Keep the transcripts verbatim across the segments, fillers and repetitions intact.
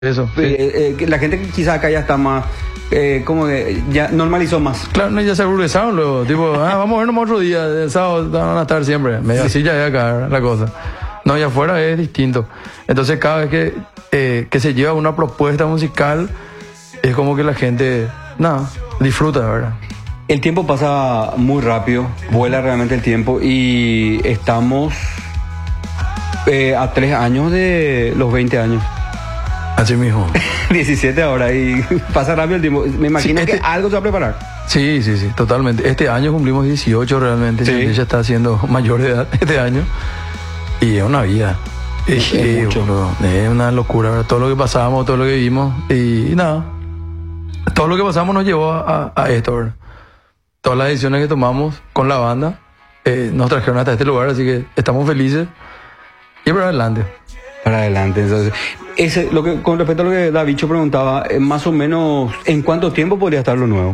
Eso. Sí. Eh, eh, la gente que quizás acá ya está más, eh, como que ya normalizó más. Claro, no, ya se burguesaron luego, tipo, ah, vamos a vernos otro día, el sábado van a estar siempre, medio sí. Así ya es acá la cosa. No, y afuera es distinto. Entonces cada vez que, eh, que se lleva una propuesta musical, es como que la gente, nada, disfruta, ¿verdad? El tiempo pasa muy rápido, vuela realmente el tiempo y estamos eh, a tres años de los veinte años. Así mismo. diecisiete ahora y pasa rápido el tiempo. Me imagino sí, este, que algo se va a preparar. Sí, sí, sí, totalmente. Este año cumplimos dieciocho realmente. Sí. Ella está siendo mayor de edad este año. Y es una vida. Es, es, es, bro, es una locura, ¿verdad? Todo lo que pasamos, todo lo que vivimos. Y, y nada. Todo lo que pasamos nos llevó a, a esto, ¿verdad? Todas las decisiones que tomamos con la banda eh, nos trajeron hasta este lugar. Así que estamos felices. Y para adelante. Para adelante, entonces. Ese, lo que, con respecto a lo que Davicho preguntaba, eh, más o menos, ¿en cuánto tiempo podría estar lo nuevo?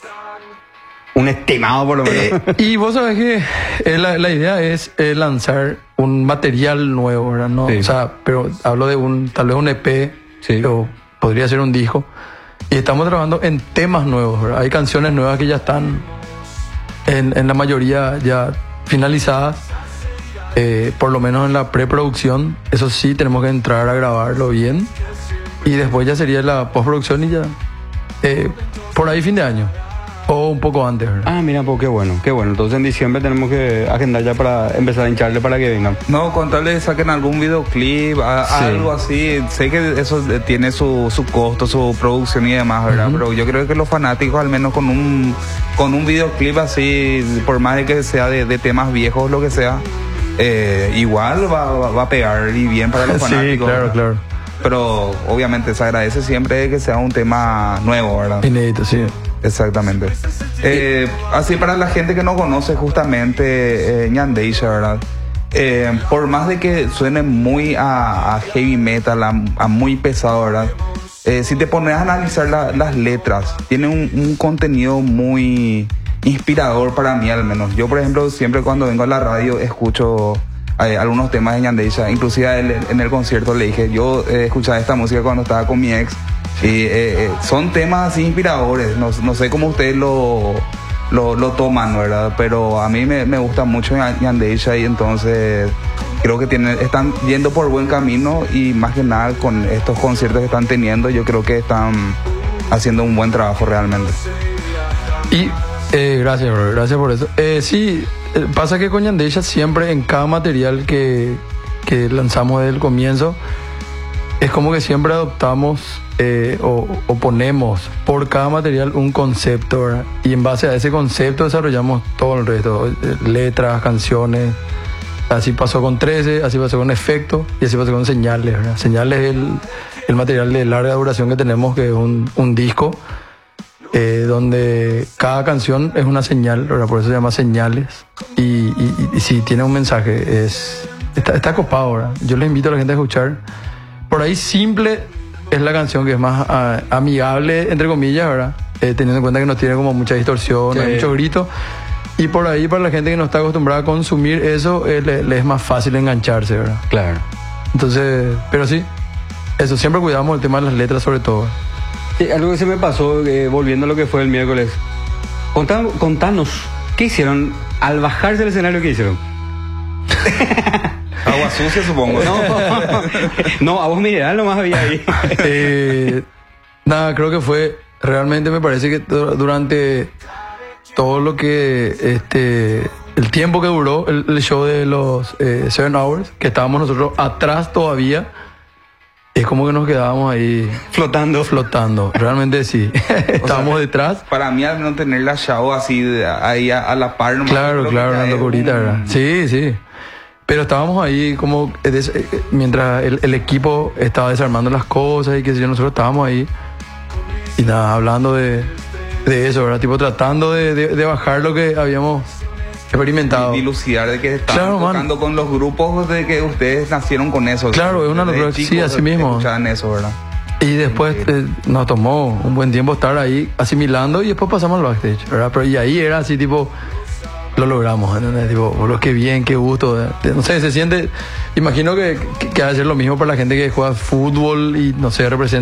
Un estimado, por lo menos. Eh, y vos sabés que eh, la, la idea es eh, lanzar un material nuevo, ¿verdad? ¿No? Sí. O sea, pero hablo de un, tal vez un E P, sí. O podría ser un disco. Y estamos trabajando en temas nuevos, ¿verdad? Hay canciones nuevas que ya están en, en la mayoría ya finalizadas. Eh, por lo menos en la preproducción, eso sí, tenemos que entrar a grabarlo bien y después ya sería la postproducción y ya eh, por ahí fin de año o un poco antes, ¿verdad? Ah, mira, pues qué bueno, qué bueno. Entonces en diciembre tenemos que agendar ya para empezar a hincharle para que vengan. No, con tal de saquen algún videoclip, a, sí. Algo así. Sé que eso tiene su, su costo, su producción y demás, ¿verdad? Uh-huh. Pero yo creo que los fanáticos, al menos con un con un videoclip así, por más de que sea de, de temas viejos, lo que sea, Eh, igual va, va, va a pegar y bien para los fanáticos. Sí, claro, ¿verdad? Claro. Pero obviamente se agradece siempre que sea un tema nuevo, ¿verdad? Inédito, sí. Exactamente. Eh, así para la gente que no conoce justamente eh, Ñandeisha, ¿verdad? Eh, por más de que suene muy a, a heavy metal, a, a muy pesado, ¿verdad? Eh, si te pones a analizar la, las letras, tiene un, un contenido muy inspirador para mí, al menos. Yo, por ejemplo, siempre cuando vengo a la radio escucho eh, algunos temas de Ñandeisha. Inclusive en, en el concierto le dije, yo eh, escuchaba esta música cuando estaba con mi ex y eh, eh, son temas así inspiradores. No, no sé cómo ustedes lo, lo, lo toman, ¿verdad? Pero a mí me, me gusta mucho Ñandeisha y entonces creo que tienen, están yendo por buen camino y más que nada con estos conciertos que están teniendo, yo creo que están haciendo un buen trabajo realmente. Y Eh, gracias, bro, gracias por eso. Eh, sí, eh, pasa que con Ñandeisha siempre en cada material que, que lanzamos desde el comienzo, es como que siempre adoptamos eh, o, o ponemos por cada material un concepto, ¿verdad? Y en base a ese concepto desarrollamos todo el resto, eh, letras, canciones. Así pasó con trece, así pasó con Efecto y así pasó con Señales, ¿verdad? Señales es el, el material de larga duración que tenemos, que es un, un disco. Eh, donde cada canción es una señal, ¿verdad? Por eso se llama Señales y, y, y sí, tiene un mensaje, es está, está copado, ¿verdad? Yo les invito a la gente a escuchar. Por ahí Simple es la canción que es más uh, amigable, entre comillas, ¿verdad? Eh, teniendo en cuenta que no tiene como mucha distorsión, sí. No hay mucho grito, y por ahí para la gente que no está acostumbrada a consumir eso, eh, le, le es más fácil engancharse, ¿verdad? Claro. Entonces, pero sí, eso, siempre cuidamos el tema de las letras sobre todo. Sí, algo que se me pasó, eh, volviendo a lo que fue el miércoles. Contanos, contanos, ¿qué hicieron? Al bajarse del escenario, ¿qué hicieron? Agua sucia, supongo. No, no, agua mineral nomás había ahí. eh, nada, creo que fue, realmente me parece que durante todo lo que, este, el tiempo que duró el, el show de los eh, Seven Hours, que estábamos nosotros atrás todavía, es como que nos quedábamos ahí flotando, flotando. Realmente sí. Estábamos o sea, detrás. Para mí, al no tener la show así de, ahí a, a la par, no claro, claro, una locurita, un... ¿verdad? Sí, sí. Pero estábamos ahí como des, mientras el, el equipo estaba desarmando las cosas y qué sé yo, nosotros estábamos ahí y nada, hablando de, de eso, ¿verdad? Tipo tratando de, de, de bajar lo que habíamos experimentado. Y dilucidar de que estaban claro, tocando man. Con los grupos de que ustedes nacieron con eso. Claro, es una locura. Sí, así mismo. Escuchaban eso, ¿verdad? Y después eh, nos tomó un buen tiempo estar ahí asimilando y después pasamos al backstage, ¿verdad? Pero y ahí era así tipo, lo logramos, ¿entendés? Tipo, boludo, qué bien, qué gusto. ¿eh? No sé, se siente, imagino que, que, que va a ser lo mismo para la gente que juega fútbol y, no sé, representa